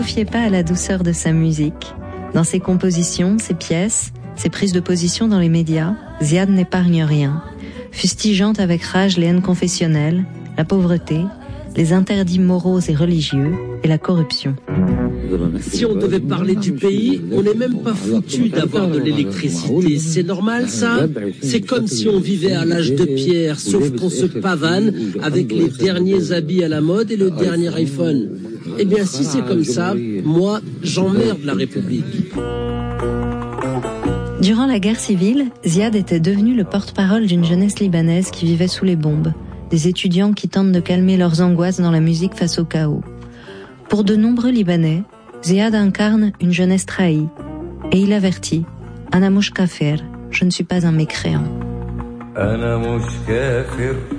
vous fiez pas à la douceur de sa musique. Dans ses compositions, ses pièces, ses prises de position dans les médias, Ziad n'épargne rien, fustigeant avec rage les haines confessionnelles, la pauvreté, les interdits moraux et religieux et la corruption. Si on devait parler du pays, on n'est même pas foutu d'avoir de l'électricité. C'est normal, ça? C'est comme si on vivait à l'âge de pierre, sauf qu'on se pavane avec les derniers habits à la mode et le dernier iPhone. Eh bien, si c'est comme ça, moi, j'emmerde la République. Durant la guerre civile, Ziad était devenu le porte-parole d'une jeunesse libanaise qui vivait sous les bombes, des étudiants qui tentent de calmer leurs angoisses dans la musique face au chaos. Pour de nombreux Libanais, Ziad incarne une jeunesse trahie, et il avertit « Ana mouch kafir, je ne suis pas un mécréant ».